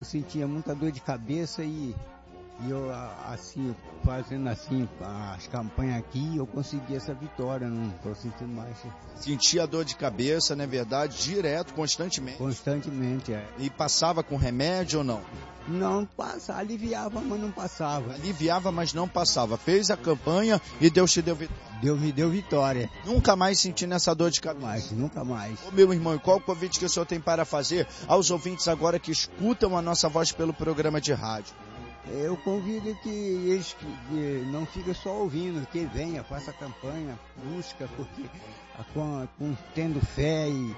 Eu sentia muita dor de cabeça e eu, assim, fazendo assim, as campanhas aqui, eu consegui essa vitória, não estou sentindo mais. Sentia dor de cabeça, não é verdade? Direto, constantemente? Constantemente, é. E passava com remédio ou não? Não passa, aliviava, mas não passava. Aliviava, mas não passava. Fez a campanha e Deus te deu vitória. Deus me deu vitória. Nunca mais sentindo essa dor de cabeça? Nunca mais. Ô, meu irmão, e qual o convite que o senhor tem para fazer aos ouvintes agora que escutam a nossa voz pelo programa de rádio? Eu convido que eles que não fiquem só ouvindo, que venha, faça a campanha, busca, porque tendo fé e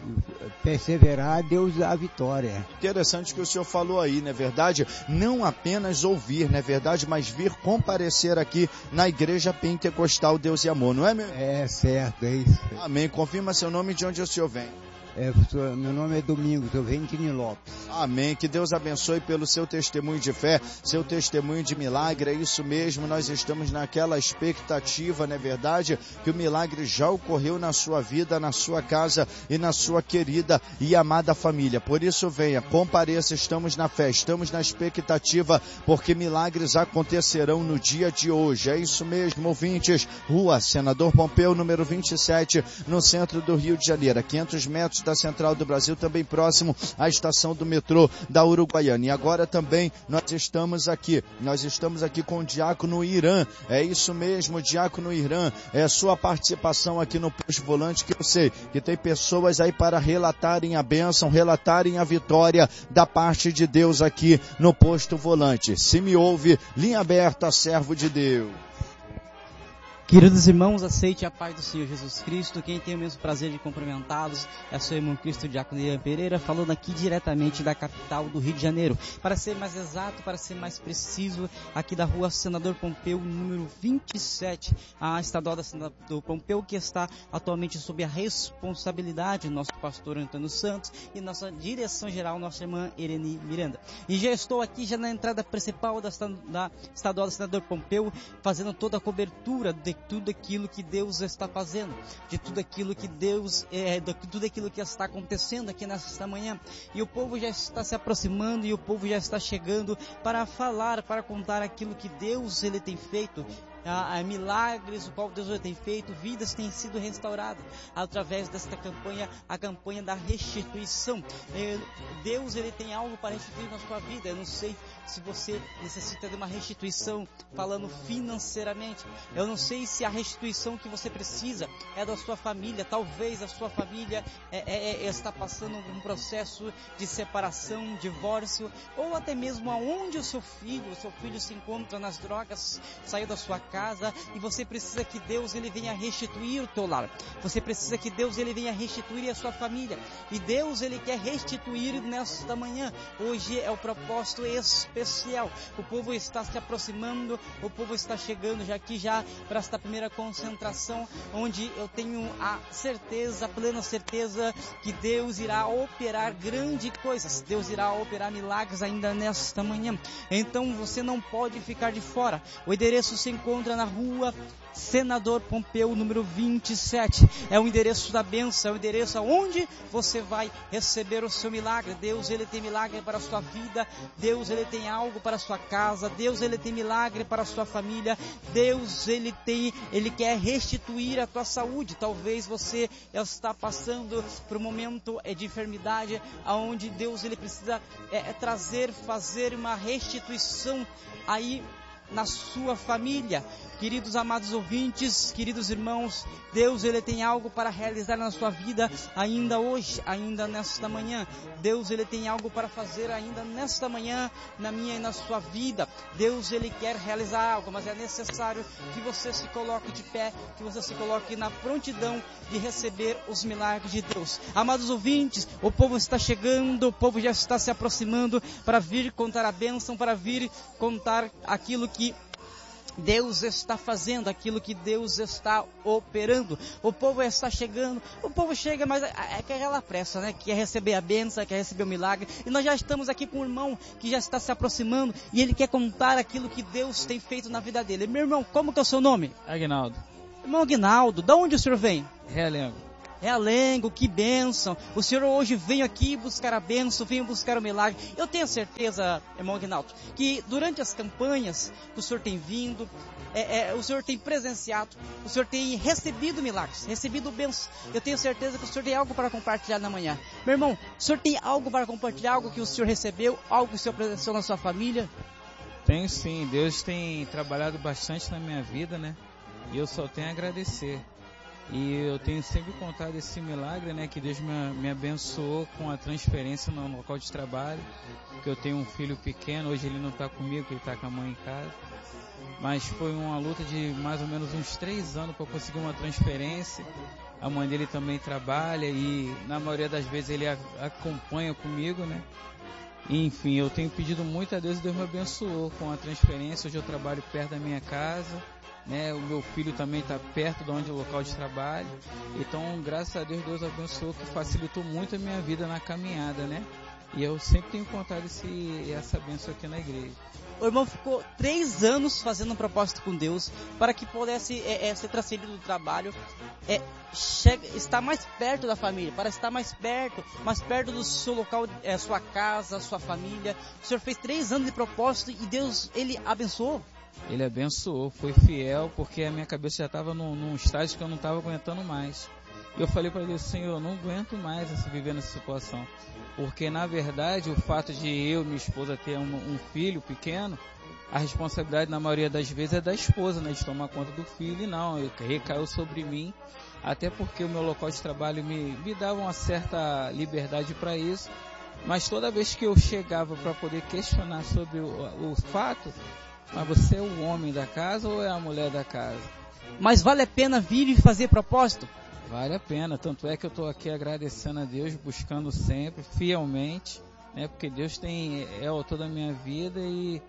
perseverar, Deus dá a vitória. Interessante que o senhor falou aí, não é verdade? Não apenas ouvir, não é verdade? Mas vir comparecer aqui na Igreja Pentecostal Deus e Amor, não é mesmo? É certo, é isso. Amém. Confirma seu nome e de onde o senhor vem. Meu nome é Domingos, eu venho de Nilópolis. Amém, que Deus abençoe pelo seu testemunho de fé, seu testemunho de milagre, é isso mesmo, nós estamos naquela expectativa, não é verdade? Que o milagre já ocorreu na sua vida, na sua casa e na sua querida e amada família. Por isso venha, compareça, estamos na fé, estamos na expectativa, porque milagres acontecerão no dia de hoje. É isso mesmo, ouvintes. Rua Senador Pompeu, número 27, no centro do Rio de Janeiro, a 500 metros da Central do Brasil, também próximo à estação do metrô da Uruguaiana. E agora também nós estamos aqui com o Diácono Irã. É isso mesmo, Diácono Irã, é sua participação aqui no Posto Volante, que eu sei que tem pessoas aí para relatarem a bênção, relatarem a vitória da parte de Deus aqui no Posto Volante. Se me ouve, linha aberta, servo de Deus. Queridos irmãos, aceite a paz do Senhor Jesus Cristo. Quem tem o mesmo prazer de cumprimentá-los é seu irmão Cristo Diácono Irã Pereira, falando aqui diretamente da capital do Rio de Janeiro. Para ser mais exato, para ser mais preciso, aqui da rua Senador Pompeu, número 27, a estadual da Senador Pompeu, que está atualmente sob a responsabilidade do nosso pastor Antônio Santos e nossa direção geral, nossa irmã Irene Miranda. E já estou aqui, já na entrada principal da estadual da Senador Pompeu, fazendo toda a cobertura de tudo aquilo que Deus está fazendo, de tudo aquilo que tudo aquilo que está acontecendo aqui nesta manhã. E o povo já está se aproximando e o povo já está chegando para falar, para contar aquilo que Deus ele tem feito. Milagres, o qual Deus tem feito, vidas têm sido restauradas através desta campanha, a campanha da restituição. Deus ele tem algo para restituir na sua vida. Eu não sei se você necessita de uma restituição falando financeiramente. Eu não sei se a restituição que você precisa é da sua família. Talvez a sua família está passando um processo de separação, divórcio, ou até mesmo aonde o seu filho se encontra nas drogas, saiu da sua casa, e você precisa que Deus ele venha restituir o teu lar. Você precisa que Deus ele venha restituir a sua família. E Deus ele quer restituir nesta manhã. Hoje é o propósito especial. O povo está se aproximando, o povo está chegando já aqui para esta primeira concentração, onde eu tenho a plena certeza que Deus irá operar grandes coisas. Deus irá operar milagres ainda nesta manhã. Então você não pode ficar de fora. O endereço se encontra na rua Senador Pompeu, número 27. É o endereço da bênção, é o endereço onde você vai receber o seu milagre. Deus ele tem milagre para a sua vida, Deus ele tem algo para a sua casa, Deus ele tem milagre para a sua família, Deus ele quer restituir a tua saúde. Talvez você está passando por um momento de enfermidade, onde Deus ele precisa fazer uma restituição aí na sua família. Queridos amados ouvintes, queridos irmãos, Deus ele tem algo para realizar na sua vida ainda hoje, ainda nesta manhã. Deus ele tem algo para fazer ainda nesta manhã, na minha e na sua vida. Deus ele quer realizar algo, mas é necessário que você se coloque de pé, que você se coloque na prontidão de receber os milagres de Deus. Amados ouvintes, o povo está chegando, o povo já está se aproximando para vir contar a bênção, para vir contar aquilo que Deus está fazendo, aquilo que Deus está operando. O povo está chegando, o povo chega, mas é aquela pressa, né? Quer receber a bênção, quer receber o milagre. E nós já estamos aqui com um irmão que já está se aproximando e ele quer contar aquilo que Deus tem feito na vida dele. Meu irmão, como que é o seu nome? Aguinaldo. Irmão Aguinaldo, de onde o senhor vem? Realengo. Realengo, que bênção. O Senhor hoje veio aqui buscar a bênção, veio buscar o milagre. Eu tenho certeza, irmão Aguinaldo, que durante as campanhas que o Senhor tem vindo, o Senhor tem presenciado, o Senhor tem recebido milagres, recebido bênçãos. Eu tenho certeza que o Senhor tem algo para compartilhar na manhã. Meu irmão, o Senhor tem algo para compartilhar, algo que o Senhor recebeu, algo que o Senhor presenciou na sua família? Tenho sim, Deus tem trabalhado bastante na minha vida, né? E eu só tenho a agradecer. E eu tenho sempre contado esse milagre, né? Que Deus me abençoou com a transferência no local de trabalho. Que eu tenho um filho pequeno, hoje ele não está comigo, ele está com a mãe em casa. Mas foi uma luta de mais ou menos uns 3 anos para conseguir uma transferência. A mãe dele também trabalha e na maioria das vezes ele acompanha comigo, né? Enfim, eu tenho pedido muito a Deus e Deus me abençoou com a transferência. Hoje eu trabalho perto da minha casa, né? O meu filho também está perto de onde é o local de trabalho. Então, graças a Deus, Deus abençoou, que facilitou muito a minha vida na caminhada, né? E eu sempre tenho contado essa bênção aqui na igreja. O irmão ficou 3 anos fazendo um propósito com Deus para que pudesse ser transferido do trabalho, estar mais perto da família, para estar mais perto do seu local, sua casa, sua família. O Senhor fez 3 anos de propósito e Deus, Ele abençoou? Ele abençoou, foi fiel, porque a minha cabeça já estava num estágio que eu não estava aguentando mais. E eu falei para Deus, Senhor, eu não aguento mais viver nessa situação. Porque, na verdade, o fato de eu e minha esposa ter um filho pequeno, a responsabilidade, na maioria das vezes, é da esposa, né? De tomar conta do filho. E não, recaiu sobre mim. Até porque o meu local de trabalho me dava uma certa liberdade para isso. Mas toda vez que eu chegava para poder questionar sobre o fato, mas você é o homem da casa ou é a mulher da casa? Mas vale a pena vir e fazer propósito? Vale a pena, tanto é que eu estou aqui agradecendo a Deus, buscando sempre, fielmente, né? Porque Deus é o autor da minha vida e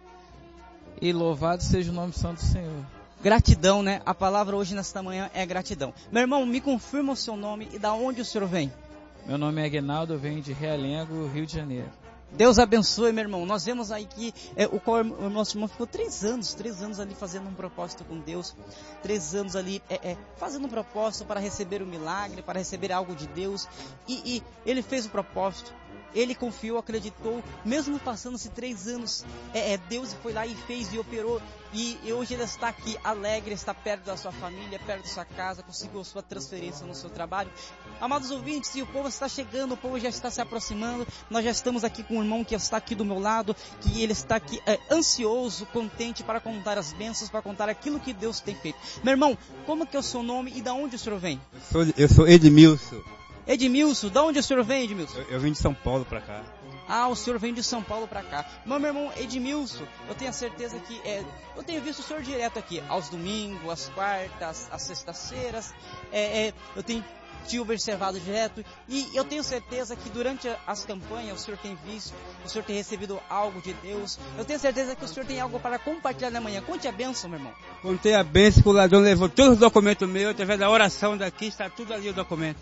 louvado seja o nome santo do Senhor. Gratidão, né? A palavra hoje nesta manhã é gratidão. Meu irmão, me confirma o seu nome e da onde o senhor vem? Meu nome é Aguinaldo, eu venho de Realengo, Rio de Janeiro. Deus abençoe, meu irmão. Nós vemos aí que o nosso irmão ficou 3 anos ali fazendo um propósito com Deus. 3 anos ali fazendo um propósito para receber o milagre, para receber algo de Deus. E ele fez o propósito. Ele confiou, acreditou, mesmo passando-se 3 anos, Deus foi lá e fez e operou, e hoje ele está aqui alegre, está perto da sua família, perto da sua casa, conseguiu sua transferência no seu trabalho. Amados ouvintes, e o povo está chegando, o povo já está se aproximando, nós já estamos aqui com um irmão que está aqui do meu lado, que ele está aqui ansioso, contente para contar as bênçãos, para contar aquilo que Deus tem feito. Meu irmão, como que é o seu nome e da onde o senhor vem? Eu sou Edmilson. Edmilson, da onde o senhor vem, Edmilson? Eu vim de São Paulo pra cá. Ah, o senhor vem de São Paulo pra cá. Mas, meu irmão Edmilson, eu tenho a certeza que eu tenho visto o senhor direto aqui, aos domingos, às quartas, às sextas-feiras. Eu tenho te observado direto e eu tenho certeza que durante as campanhas o senhor tem visto, o senhor tem recebido algo de Deus. Eu tenho certeza que o senhor tem algo para compartilhar na manhã. Conte a bênção, meu irmão. Contei a bênção que o ladrão levou todos os documentos meus, através da oração daqui, está tudo ali o documento.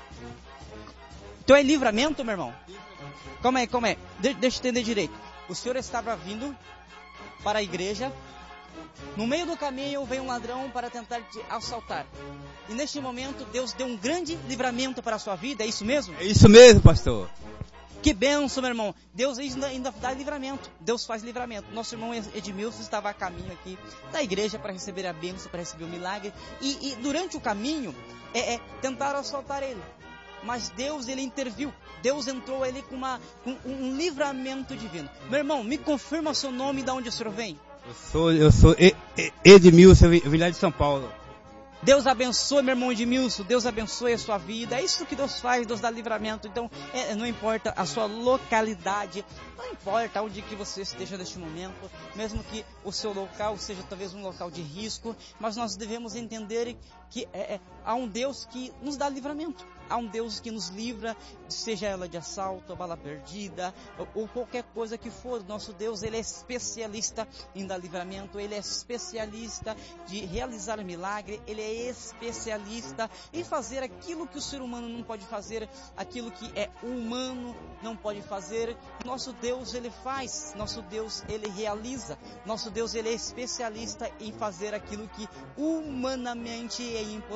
Então é livramento, meu irmão? Calma aí. Deixa eu entender direito. O senhor estava vindo para a igreja. No meio do caminho veio um ladrão para tentar te assaltar. E neste momento Deus deu um grande livramento para a sua vida, é isso mesmo? É isso mesmo, pastor. Que bênção, meu irmão. Deus ainda dá livramento. Deus faz livramento. Nosso irmão Edmilson estava a caminho aqui da igreja para receber a bênção, para receber o milagre. E durante o caminho, tentaram assaltar ele. Mas Deus, ele interviu. Deus entrou ele com um livramento divino. Meu irmão, me confirma o seu nome e de onde o senhor vem? Eu sou Edmilson, eu vim lá de São Paulo. Deus abençoe, meu irmão Edmilson. Deus abençoe a sua vida. É isso que Deus faz, Deus dá livramento. Então, não importa a sua localidade, não importa onde que você esteja neste momento, mesmo que o seu local seja talvez um local de risco, mas nós devemos entender que há um Deus que nos dá livramento. Há um Deus que nos livra, seja ela de assalto, bala perdida, ou qualquer coisa que for. Nosso Deus, ele é especialista em dar livramento, ele é especialista de realizar milagre, ele é especialista em fazer aquilo que o ser humano não pode fazer, aquilo que o humano não pode fazer. Nosso Deus, ele faz, nosso Deus, ele realiza, nosso Deus, ele é especialista em fazer aquilo que humanamente é impossível.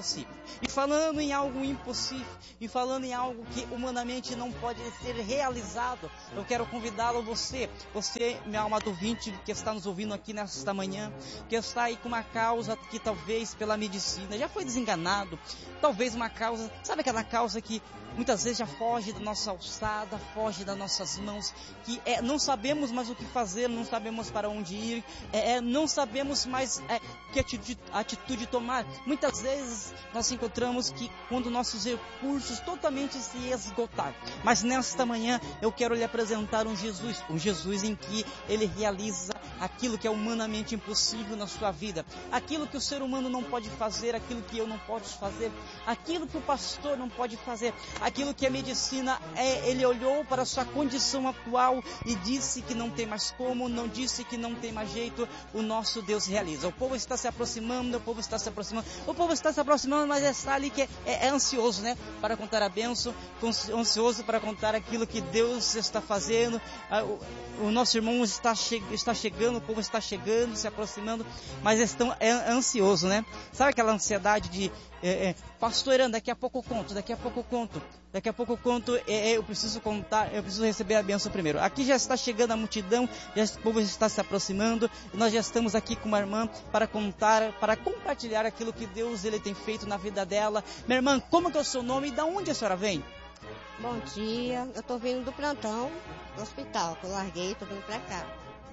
e falando em algo impossível, e falando em algo que humanamente não pode ser realizado, eu quero convidá-lo, você, meu amado ouvinte que está nos ouvindo aqui nesta manhã, que está aí com uma causa que talvez pela medicina já foi desenganado, talvez uma causa, sabe aquela causa que muitas vezes já foge da nossa alçada, foge das nossas mãos, que não sabemos mais o que fazer, não sabemos para onde ir, não sabemos mais que atitude tomar. Muitas vezes nós encontramos que quando nossos recursos totalmente se esgotar. Mas nesta manhã eu quero lhe apresentar um Jesus em que ele realiza aquilo que é humanamente impossível na sua vida, aquilo que o ser humano não pode fazer, aquilo que eu não posso fazer, aquilo que o pastor não pode fazer, aquilo que a medicina ele olhou para a sua condição atual e disse que não tem mais como, não disse que não tem mais jeito, o nosso Deus realiza. O povo está se aproximando, mas está ali que é ansioso, né, para contar a bênção, ansioso para contar aquilo que Deus está fazendo. O nosso irmão está chegando, o povo está chegando, se aproximando, mas estão ansioso, né? Sabe aquela ansiedade de pastor, daqui a pouco eu conto, eu preciso contar, eu preciso receber a bênção primeiro. Aqui já está chegando a multidão, o povo está se aproximando, e nós já estamos aqui com uma irmã para contar, para compartilhar aquilo que Deus ele tem feito na vida dela. Minha irmã, como que é o seu nome e de onde a senhora vem? Bom dia, eu estou vindo do plantão do hospital, que eu larguei, estou vindo para cá.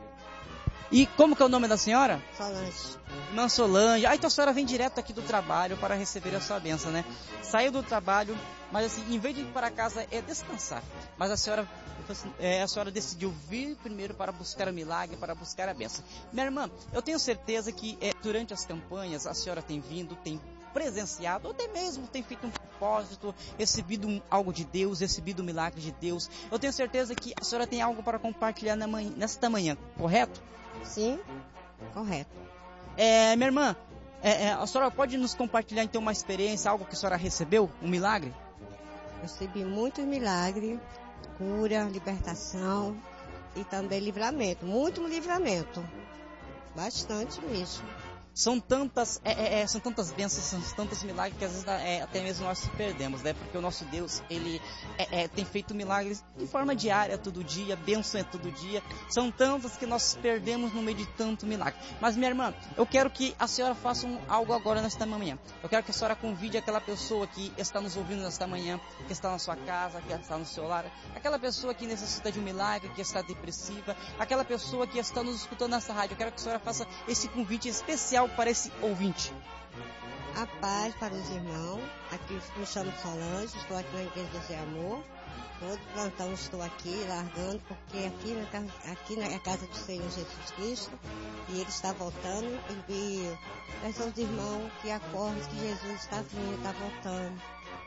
E como que é o nome da senhora? Solange. Irmã Solange. Então a senhora vem direto aqui do trabalho para receber a sua bênção, né? Saiu do trabalho, mas assim, em vez de ir para casa é descansar. Mas a senhora decidiu vir primeiro para buscar o milagre, para buscar a bênção. Minha irmã, eu tenho certeza que durante as campanhas a senhora tem vindo, tem presenciado, ou até mesmo tem feito um propósito, recebido algo de Deus, recebido um milagre de Deus. Eu tenho certeza que a senhora tem algo para compartilhar nesta manhã, correto? Sim, correto. Minha irmã, a senhora pode nos compartilhar então uma experiência, algo que a senhora recebeu, um milagre? Recebi muitos milagres, cura, libertação e também livramento, muito livramento, bastante mesmo. São tantas bênçãos, são tantos milagres que às vezes até mesmo nós se perdemos, né? Porque o nosso Deus, ele tem feito milagres de forma diária, todo dia, bênção é todo dia. São tantos que nós perdemos no meio de tanto milagre. Mas minha irmã, eu quero que a senhora faça algo agora nesta manhã. Eu quero que a senhora convide aquela pessoa que está nos ouvindo nesta manhã, que está na sua casa, que está no seu lar, aquela pessoa que necessita de um milagre, que está depressiva, aquela pessoa que está nos escutando nessa rádio. Eu quero que a senhora faça esse convite especial para esse ouvinte. A paz para os irmãos. Aqui me chamo Solange, estou aqui na Igreja de Amor. Todo plantão estou aqui largando, porque aqui é a casa do Senhor Jesus Cristo e Ele está voltando. E peço aos irmãos que acordem, que Jesus está vindo, está voltando.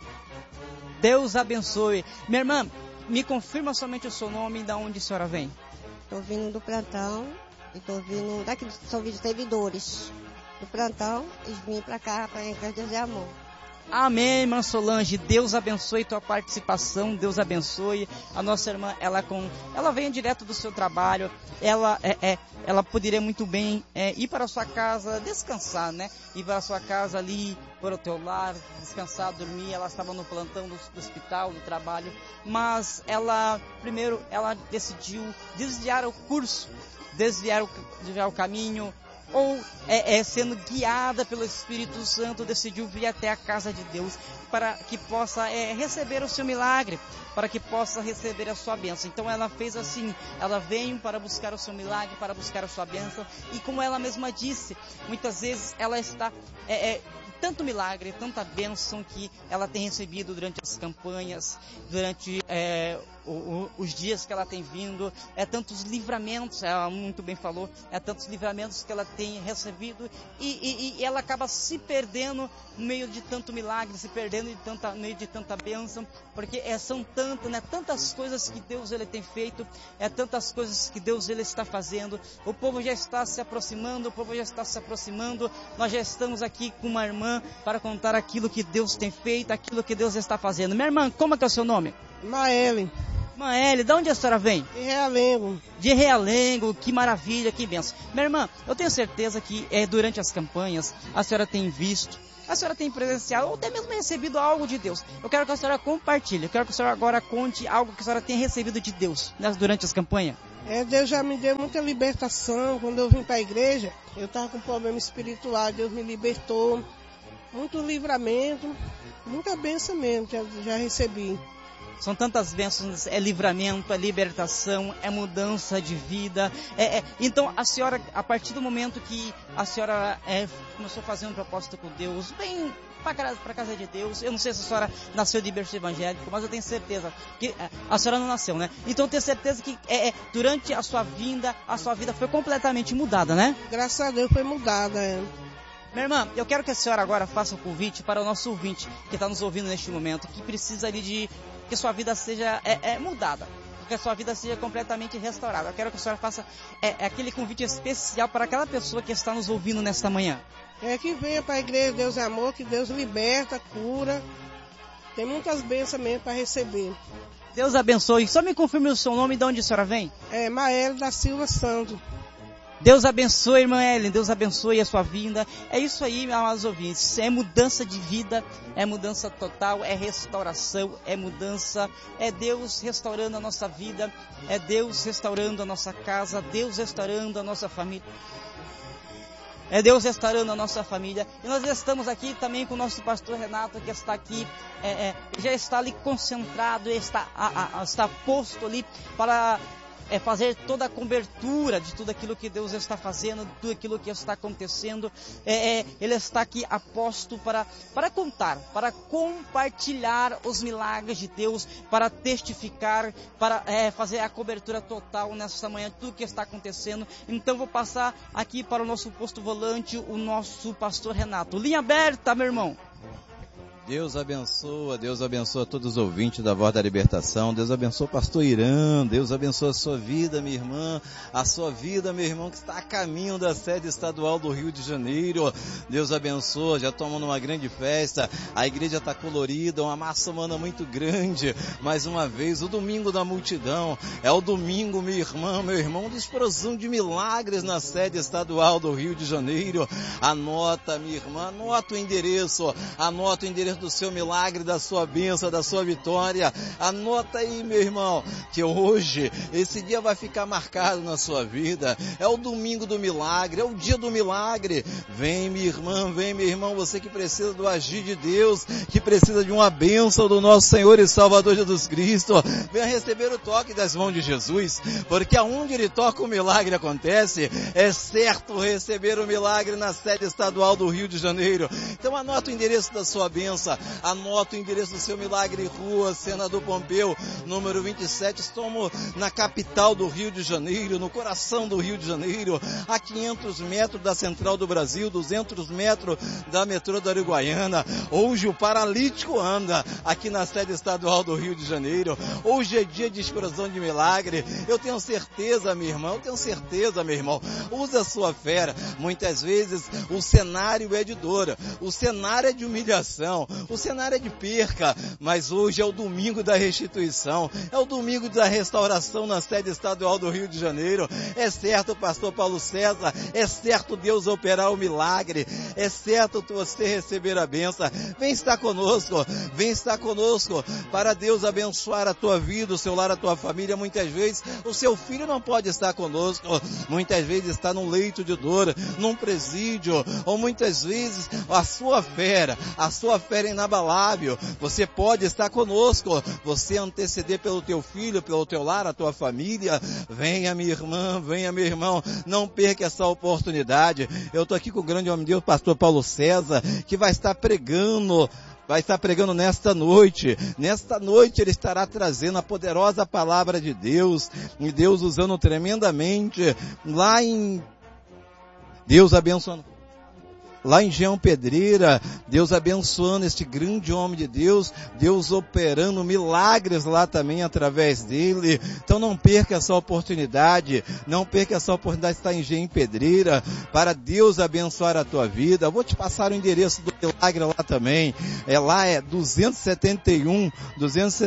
Deus abençoe. Minha irmã, me confirma somente o seu nome e de onde a senhora vem. Estou vindo do plantão e estou vindo daqui, são servidores do plantão e vim para cá, para a Igreja de Amor. Amém, irmã Solange. Deus abençoe tua participação, Deus abençoe a nossa irmã. Ela vem direto do seu trabalho, ela poderia muito bem ir para a sua casa descansar, né? Ir para a sua casa ali, para o teu lar, descansar, dormir. Ela estava no plantão do hospital, do trabalho, mas ela decidiu desviar o curso, desviar o caminho, ou sendo guiada pelo Espírito Santo, decidiu vir até a casa de Deus para que possa receber o seu milagre, para que possa receber a sua bênção. Então ela fez assim, ela veio para buscar o seu milagre, para buscar a sua bênção, e como ela mesma disse, muitas vezes ela está tanto milagre, tanta bênção que ela tem recebido durante as campanhas, durante os dias que ela tem vindo, tantos livramentos, ela muito bem falou, tantos livramentos que ela tem recebido, e ela acaba se perdendo no meio de tanto milagre, se perdendo no meio de tanta bênção, porque são tantas coisas que Deus ele tem feito, tantas coisas que Deus ele está fazendo. O povo já está se aproximando, nós já estamos aqui com uma irmã para contar aquilo que Deus tem feito, aquilo que Deus está fazendo. Minha irmã, como é que é o seu nome? Maeli. Maeli, de onde a senhora vem? De Realengo. De Realengo, que maravilha, que bênção. Minha irmã, eu tenho certeza que durante as campanhas a senhora tem visto a senhora tem presenciado ou até mesmo recebido algo de Deus. Eu quero que a senhora compartilhe, eu quero que a senhora agora conte algo que a senhora tenha recebido de Deus, né, durante as campanhas. Deus já me deu muita libertação. Quando eu vim para a igreja, eu estava com problema espiritual, Deus me libertou. Muito livramento, muita bênção mesmo, já recebi. São tantas bênçãos, é livramento, é libertação, é mudança de vida. Então, a senhora, a partir do momento que a senhora começou a fazer um propósito com Deus, vem para a casa de Deus. Eu não sei se a senhora nasceu de berço evangélico, mas eu tenho certeza que a senhora não nasceu, né? Então, eu tenho certeza que durante a sua vida foi completamente mudada, né? Graças a Deus foi mudada, Minha irmã, eu quero que a senhora agora faça um convite para o nosso ouvinte que está nos ouvindo neste momento, que precisa ali de que sua vida seja mudada, que a sua vida seja completamente restaurada. Eu quero que a senhora faça aquele convite especial para aquela pessoa que está nos ouvindo nesta manhã. Que venha para a igreja Deus é Amor, que Deus liberta, cura. Tem muitas bênçãos mesmo para receber. Deus abençoe. Só me confirme o seu nome e de onde a senhora vem? Maeli da Silva Santos. Deus abençoe, irmã Ellen, Deus abençoe a sua vinda. É isso aí, meus amados ouvintes, é mudança de vida, é mudança total, é restauração, é mudança, é Deus restaurando a nossa vida, é Deus restaurando a nossa casa, Deus restaurando a nossa família. É Deus restaurando a nossa família. E nós estamos aqui também com o nosso pastor Renato, que está aqui, já está ali concentrado, está posto ali para fazer toda a cobertura de tudo aquilo que Deus está fazendo, de tudo aquilo que está acontecendo. Ele está aqui aposto para contar, para compartilhar os milagres de Deus, para testificar, para fazer a cobertura total nessa manhã, tudo que está acontecendo. Então vou passar aqui para o nosso posto volante, o nosso pastor Renato. Linha aberta, meu irmão. Deus abençoa todos os ouvintes da Voz da Libertação. Deus abençoa o pastor Irã. Deus abençoa a sua vida, minha irmã. A sua vida, meu irmão, que está a caminho da sede estadual do Rio de Janeiro. Deus abençoa, já estamos numa grande festa. A igreja está colorida, uma massa humana muito grande. Mais uma vez, o domingo da multidão. É o domingo, minha irmã, meu irmão, de explosão de milagres na sede estadual do Rio de Janeiro. Anota, minha irmã, anota o endereço do seu milagre, da sua bênção, da sua vitória. Anota aí, meu irmão, que hoje esse dia vai ficar marcado na sua vida. É o domingo do milagre, é o dia do milagre. Vem, minha irmã, vem, meu irmão, você que precisa do agir de Deus, que precisa de uma bênção do nosso Senhor e Salvador Jesus Cristo. Venha receber o toque das mãos de Jesus, porque aonde Ele toca o milagre acontece. É certo receber o milagre na sede estadual do Rio de Janeiro. Então anota o endereço da sua bênção, anota o endereço do seu milagre, Rua Senador Pompeu, número 27, estamos na capital do Rio de Janeiro, no coração do Rio de Janeiro, a 500 metros da Central do Brasil, 200 metros da metrô da Uruguaiana. Hoje o paralítico anda aqui na sede estadual do Rio de Janeiro. Hoje é dia de explosão de milagre. Eu tenho certeza, minha irmã, meu irmão, usa a sua fé. Muitas vezes o cenário é de dor, o cenário é de humilhação, o cenário é de perca, mas hoje é o domingo da restituição, é o domingo da restauração na sede estadual do Rio de Janeiro. É certo, pastor Paulo César, é certo Deus operar o milagre, é certo você receber a bênção. Vem estar conosco para Deus abençoar a tua vida, o seu lar, a tua família. Muitas vezes o seu filho não pode estar conosco, muitas vezes está num leito de dor, num presídio, ou muitas vezes a sua fé é inabalável. Você pode estar conosco, você anteceder pelo teu filho, pelo teu lar, a tua família. Venha, minha irmã, venha, meu irmão, não perca essa oportunidade. Eu estou aqui com o grande homem de Deus, pastor Paulo César, que vai estar pregando nesta noite. Nesta noite ele estará trazendo a poderosa palavra de Deus, e Deus usando tremendamente Deus abençoando lá em Jean Pedreira, Deus abençoando este grande homem de Deus, Deus operando milagres lá também através dele. Então não perca essa oportunidade de estar em Jean Pedreira, para Deus abençoar a tua vida. Vou te passar o endereço do milagre lá também, lá é 271,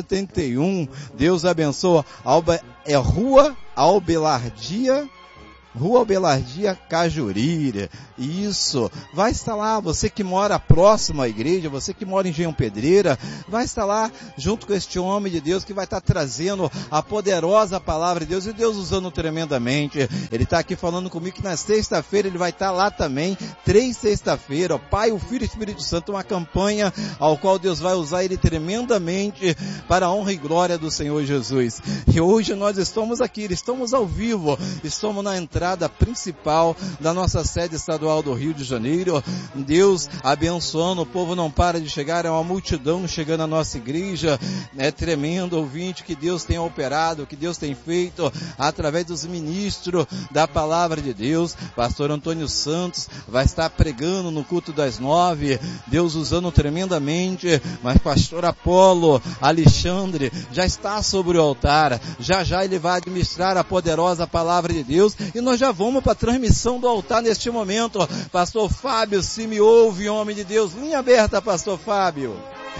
Deus abençoa, é Rua Albelardia, Rua Belardia Cajurira. Isso, vai estar lá, você que mora próximo à igreja, você que mora em Engenho Pedreira, vai estar lá junto com este homem de Deus que vai estar trazendo a poderosa palavra de Deus, e Deus usando tremendamente. Ele está aqui falando comigo que na sexta-feira ele vai estar lá também, 3 sexta-feira, Pai, o Filho e o Espírito Santo, uma campanha ao qual Deus vai usar ele tremendamente para a honra e glória do Senhor Jesus. E hoje nós estamos aqui, estamos ao vivo, estamos na entrada principal da nossa sede estadual do Rio de Janeiro. Deus abençoando, o povo não para de chegar, é uma multidão chegando à nossa igreja. É tremendo, ouvinte, que Deus tem operado, que Deus tem feito através dos ministros da palavra de Deus. Pastor Antônio Santos vai estar pregando no culto das 9, Deus usando tremendamente, mas pastor Apolo Alexandre já está sobre o altar, já ele vai administrar a poderosa palavra de Deus, e nós já vamos para a transmissão do altar neste momento. Pastor Fábio, se me ouve, homem de Deus, linha aberta, pastor Fábio.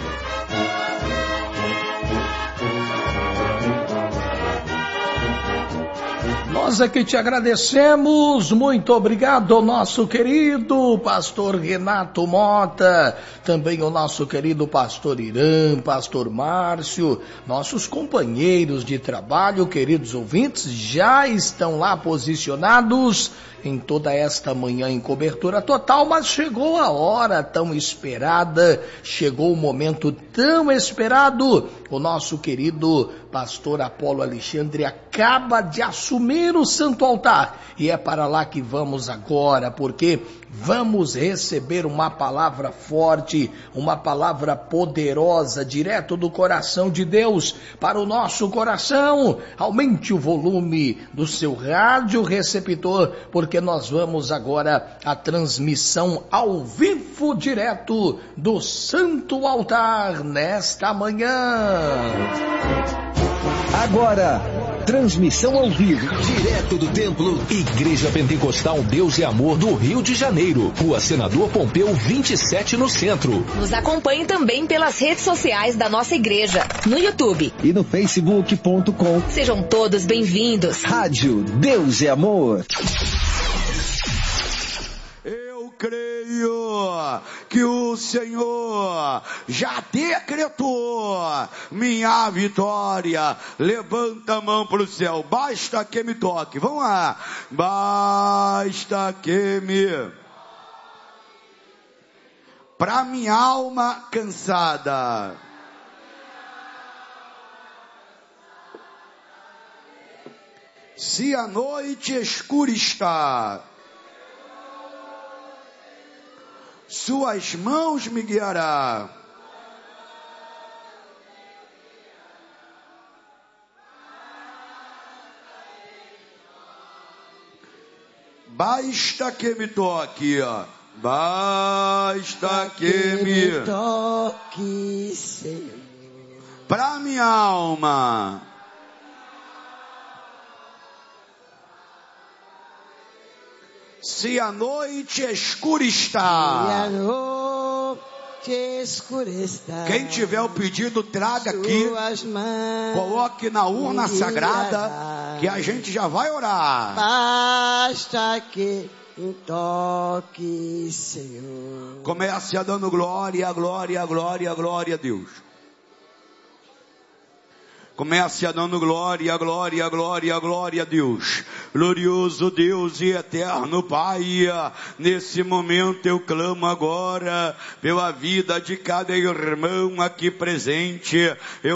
Nós aqui te agradecemos, muito obrigado ao nosso querido pastor Renato Mota, também ao nosso querido pastor Irã, pastor Márcio, nossos companheiros de trabalho, queridos ouvintes, já estão lá posicionados em toda esta manhã em cobertura total, mas chegou a hora tão esperada, chegou o momento tão esperado. O nosso querido pastor Apolo Alexandre acaba de assumir o santo altar, e é para lá que vamos agora, porque vamos receber uma palavra forte, uma palavra poderosa, direto do coração de Deus para o nosso coração. Aumente o volume do seu rádio receptor, porque nós vamos agora à transmissão ao vivo, direto do santo altar nesta manhã. Agora, transmissão ao vivo, direto do templo Igreja Pentecostal Deus e Amor do Rio de Janeiro, Rua Senador Pompeu 27 no centro. Nos acompanhe também pelas redes sociais da nossa igreja, no YouTube e no facebook.com. Sejam todos bem-vindos. Rádio Deus e Amor. Creio que o Senhor já decretou minha vitória. Levanta a mão para o céu, basta que me toque. Vamos lá, basta que me... Para minha alma cansada, se a noite escura está, suas mãos me guiará. Basta que me toque, basta que me toque, Senhor. Pra minha alma, se a noite escura está, se a noite escura está, quem tiver o pedido traga aqui, coloque na urna sagrada, que a gente já vai orar. Basta que me toque, Senhor. Comece a dando glória, glória, glória, glória a Deus. Comece a dando glória, glória, glória, glória a Deus. Glorioso Deus e eterno Pai, nesse momento eu clamo agora pela vida de cada irmão aqui presente.